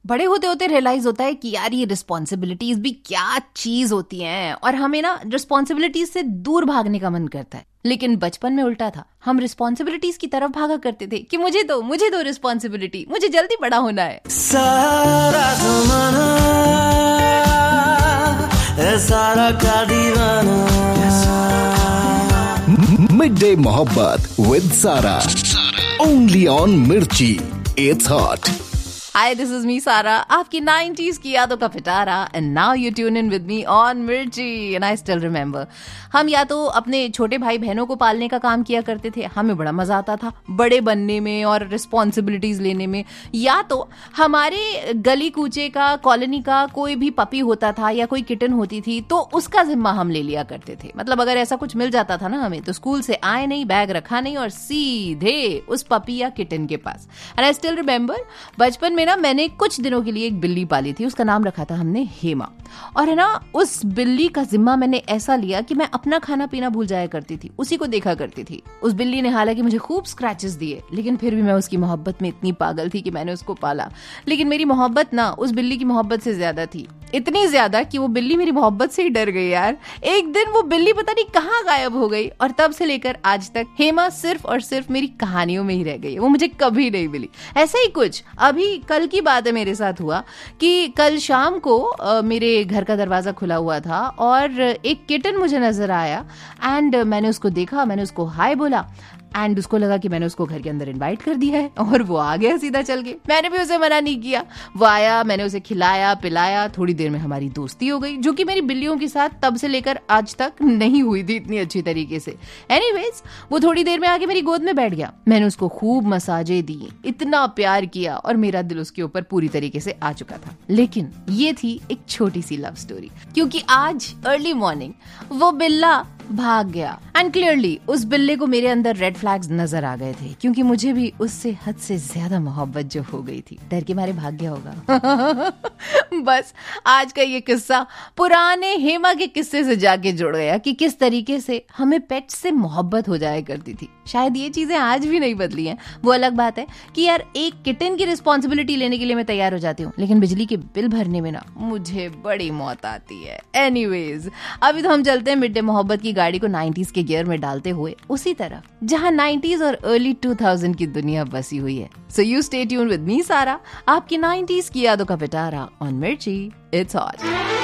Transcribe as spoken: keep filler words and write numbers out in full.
बड़े होते होते रियलाइज होता है कि यार ये रिस्पॉन्सिबिलिटीज भी क्या चीज होती हैं, और हमें ना रिस्पॉन्सिबिलिटीज से दूर भागने का मन करता है। लेकिन बचपन में उल्टा था, हम रिस्पॉन्सिबिलिटीज की तरफ भागा करते थे कि मुझे दो मुझे दो रिस्पॉन्सिबिलिटी, मुझे जल्दी बड़ा होना है। सारा ज़माना है सारा का दीवाना। मिड डे मोहब्बत विद सारा, ओनली ऑन मिर्ची, it's hot. Hi, this is me, Sara, आपकी नाइंटीज़ की यादों का पिटारा, and now you tune in with me on मिर्ची, and I still remember। हम या तो अपने छोटे भाई बहनों को पालने का काम किया करते थे, हमें बड़ा मजा आता था बड़े बनने में और रिस्पॉन्सिबिलिटीज लेने में, या तो हमारे गली कूचे का, कॉलोनी का कोई भी पपी होता था या कोई किटन होती थी तो उसका जिम्मा हम ले लिया करते थे। मतलब अगर ऐसा कुछ मिल जाता था ना हमें, तो स्कूल से आए नहीं, बैग रखा नहीं और सीधे उस पपी या किटन के पास। एंड आई स्टिल रिमेम्बर, बचपन में ना मैंने कुछ दिनों के लिए एक बिल्ली पाली थी, उसका नाम रखा था हमने हेमा। और है ना, उस बिल्ली का जिम्मा मैंने ऐसा लिया कि मैं अपना खाना पीना भूल जाया करती थी, उसी को देखा करती थी। उस बिल्ली ने हालांकि मुझे खूब स्क्रैचेस दिए, लेकिन फिर भी मैं उसकी मोहब्बत में इतनी पागल थी कि मैंने उसको पाला। लेकिन मेरी मोहब्बत ना उस बिल्ली की मोहब्बत से ज्यादा थी, इतनी ज्यादा कि वो बिल्ली मेरी मोहब्बत से ही डर गई यार। एक दिन वो बिल्ली पता नहीं कहाँ गायब हो गई, और तब से लेकर आज तक हेमा सिर्फ और सिर्फ मेरी कहानियों में ही रह गई, वो मुझे कभी नहीं मिली। ऐसा ही कुछ अभी कल की बात है, मेरे साथ हुआ कि कल शाम को आ, मेरे घर का दरवाजा खुला हुआ था और एक किटन मुझे नजर आया, एंड मैंने उसको देखा, मैंने उसको हाय बोला, एंड उसको लगा कि मैंने उसको घर के अंदर इनवाइट कर दिया है, और वो आ गया सीधा चल के। मैंने भी उसे मना नहीं किया, वो आया, मैंने उसे खिलाया पिलाया, थोड़ी देर में हमारी दोस्ती हो गई, जो कि मेरी बिल्लियों के साथ तब से लेकर आज तक नहीं हुई थी इतनी अच्छी तरीके से। एनीवेज, वो थोड़ी देर में आके मेरी गोद में बैठ गया, मैंने उसको खूब मसाजे दी, इतना प्यार किया, और मेरा दिल उसके ऊपर पूरी तरीके से आ चुका था। लेकिन ये थी एक छोटी सी लव स्टोरी, क्योंकि आज अर्ली मॉर्निंग वो बिल्ला भाग गया, एंड क्लियरली उस बिल्ले को मेरे अंदर रेड फ्लैग्स नजर आ गए थे, क्योंकि मुझे भी उससे हद से ज्यादा मोहब्बत जो हो गई थी, डर के मारे भाग गया होगा। बस आज का ये किस्सा पुराने हेमा के किस्से से जाके जुड़ गया कि किस तरीके से हमें पेट से मोहब्बत हो जाया करती थी। शायद ये चीजें आज भी नहीं बदली हैं। वो अलग बात है कि यार एक किटन की रिस्पॉन्सिबिलिटी लेने के लिए मैं तैयार हो जाती हूँ, लेकिन बिजली के बिल भरने में ना मुझे बड़ी मौत आती है। एनीवेज, अभी तो हम चलते हैं मिड डे मोहब्बत की गाड़ी को नाइंटीज़ के गियर में डालते हुए उसी तरफ जहां नाइंटीज़ और अर्ली टू थाउज़ेंड की दुनिया बसी हुई है। So you stay tune with me सारा, आपकी नाइंटीज़ की यादों का पिटारा ऑन मिर्ची, इट्स हॉट।